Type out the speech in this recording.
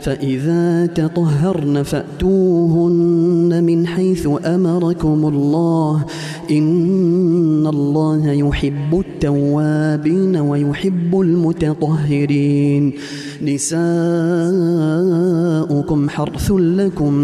فإذا تطهرن فأتوهن من حيث أمركم الله إن الله يحب التوابين ويحب المتطهرين نساؤكم حرث لكم